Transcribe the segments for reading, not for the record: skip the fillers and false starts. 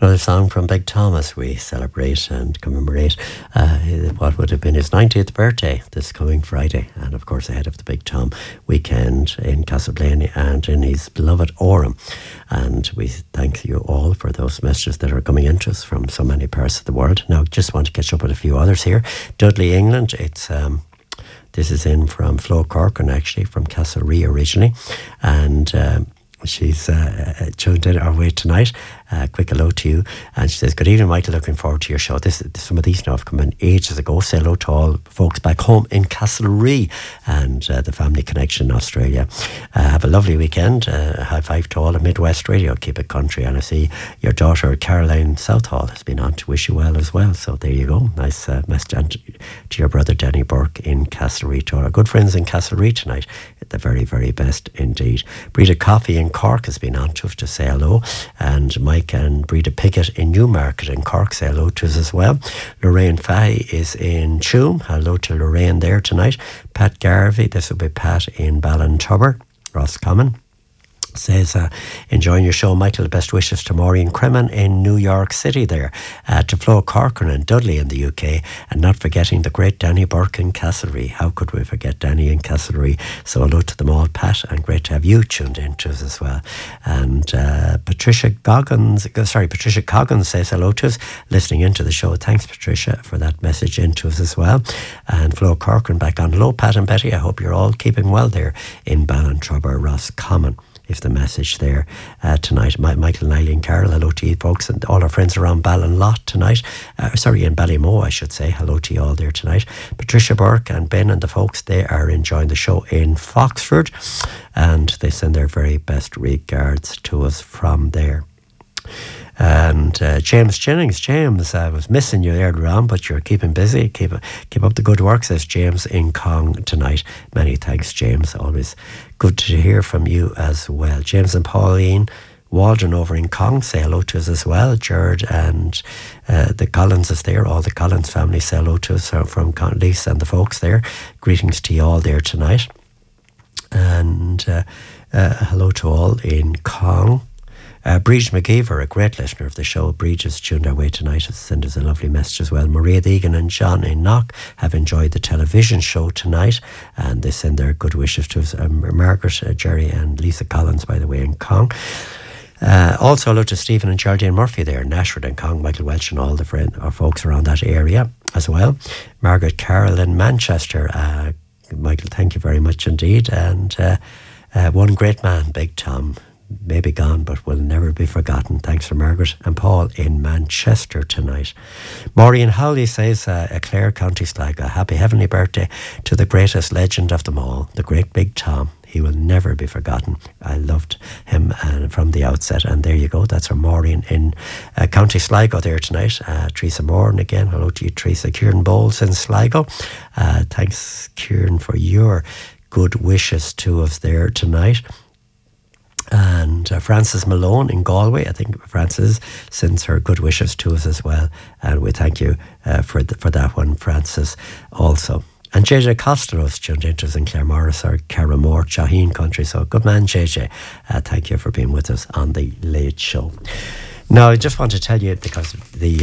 Another song from Big Thomas. We celebrate and commemorate what would have been his 90th birthday this coming Friday. And of course, ahead of the Big Tom weekend in Castleblayney and in his beloved Orem. And we thank you all for those messages that are coming into us from so many parts of the world. Now, just want to catch up with a few others here. Dudley, England. This is in from Flo Corcoran, actually, from Castlerea originally. And she's tuned in our way tonight. Quick hello to you. And she says, good evening, Michael, looking forward to your show. Some of these now have come in ages ago. Say hello to all folks back home in Castlerea and the family connection in Australia. Have a lovely weekend. High five to all of Midwest Radio. Keep it country. And I see your daughter Caroline Southall has been on to wish you well as well. So there you go. Nice message to your brother Danny Burke in Castlerea. To all our good friends in Castlerea tonight. The very, very best indeed. Breda Coffee in Cork has been on to say hello. And Mike and Breda Pickett in Newmarket in Cork say hello to us as well. Lorraine Fahey is in Tuam. Hello to Lorraine there tonight. Pat Garvey, this will be Pat in Ballintubber, Roscommon. Says, enjoying your show, Michael. Best wishes to Maureen Cremin in New York City there, to Flo Corcoran and Dudley in the UK, and not forgetting the great Danny Burke in Castlerea. How could we forget Danny in Castlerea? So hello to them all, Pat, and great to have you tuned in to us as well. And Patricia Coggins says hello to us, listening into the show. Thanks, Patricia, for that message into us as well. And Flo Corcoran back on. Hello, Pat and Betty. I hope you're all keeping well there in Ballintubber, Roscommon. If the message there tonight. Michael and Eileen Carroll, hello to you folks and all our friends around Ballinlot tonight. In Ballymoe, I should say. Hello to you all there tonight. Patricia Burke and Ben and the folks, they are enjoying the show in Foxford, and they send their very best regards to us from there. And James Jennings, James, I was missing you earlier on, but you're keeping busy. Keep up the good work, says James in Cong tonight. Many thanks, James. Always good to hear from you as well. James and Pauline Waldron over in Cong say hello to us as well. Jared and the Collins is there. All the Collins family say hello to us from Lisa and the folks there. Greetings to you all there tonight. And hello to all in Cong. Bridge McGeever, a great listener of the show. Bridge has tuned our way tonight. Has sent us a lovely message as well. Maria Deegan and John in Knock have enjoyed the television show tonight, and they send their good wishes to us. Margaret, Jerry and Lisa Collins, by the way, in Cong. Also hello to Stephen and Geraldine Murphy there in Nashford and Cong, Michael Welch and all the our folks around that area as well. Margaret Carroll in Manchester. Michael, thank you very much indeed. And one great man, Big Tom, may be gone but will never be forgotten. Thanks for Margaret and Paul in Manchester tonight. Maureen Howley says, Clare, County Sligo, happy heavenly birthday to the greatest legend of them all, the great Big Tom. He will never be forgotten. I loved him from the outset. And there you go. That's our Maureen in County Sligo there tonight. Teresa Moran again. Hello to you, Teresa. Kieran Bowles in Sligo. Thanks, Kieran, for your good wishes to us there tonight. And Frances Malone in Galway. I think Frances sends her good wishes to us as well. And we thank you for that one, Frances, also. And JJ Costello's tuned into us in Claremorris or Carramore, Shaheen country. So good man, JJ. Thank you for being with us on the Late Show. Now, I just want to tell you, because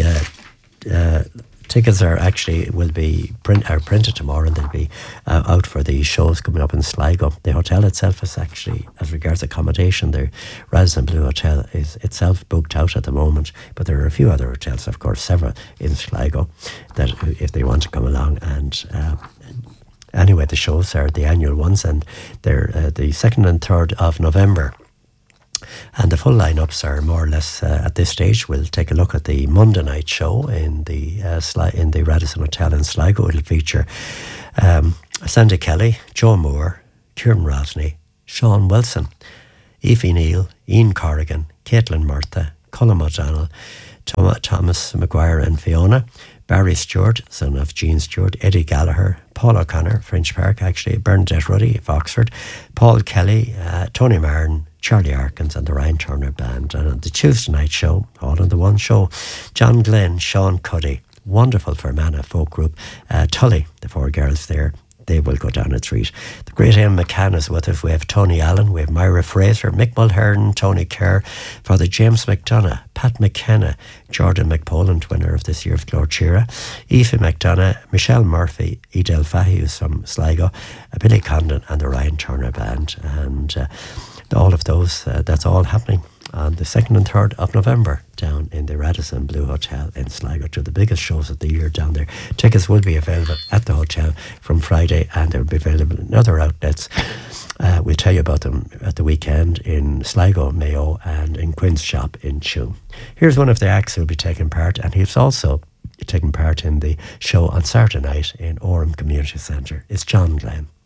the tickets will be printed tomorrow, and they'll be out for the shows coming up in Sligo. The hotel itself is actually, as regards accommodation, the Radisson Blue Hotel is itself booked out at the moment, but there are a few other hotels, of course, several in Sligo, that if they want to come along. And anyway, the shows are the annual ones, and they're the 2nd and 3rd of November. And the full lineups are more or less at this stage. We'll take a look at the Monday night show in the Radisson Hotel in Sligo. It'll feature Sandy Kelly, Joe Moore, Kieran Rosney, Sean Wilson, Aoife Neal, Ian Corrigan, Caitlin Murtha, Colm O'Donnell, Thomas Maguire and Fiona, Barry Stewart, son of Jean Stewart, Eddie Gallagher, Paul O'Connor, French Park actually, Bernadette Ruddy of Oxford, Paul Kelly, Tony Martin, Charlie Arkins and the Ryan Turner Band. And on the Tuesday night show, all in the one show, John Glenn, Sean Cuddy, wonderful Fermanagh folk group, Tully, the four girls there, they will go down a treat. The great Ian McCann is with us. We have Tony Allen, we have Myra Fraser, Mick Mulhern, Tony Kerr, Father James McDonough, Pat McKenna, Jordan McPoland, winner of this year's Glór Tíre, Aoife McDonough, Michelle Murphy, Edel Fahy, who's from Sligo, Billy Condon and the Ryan Turner Band. And all of those, that's all happening on the 2nd and 3rd of November down in the Radisson Blu Hotel in Sligo, to the biggest shows of the year down there. Tickets will be available at the hotel from Friday, and they'll be available in other outlets. We'll tell you about them at the weekend in Sligo, Mayo, and in Quinn's Shop in Tuam. Here's one of the acts who'll be taking part, and he's also taking part in the show on Saturday night in Orem Community Centre. It's John Glenn.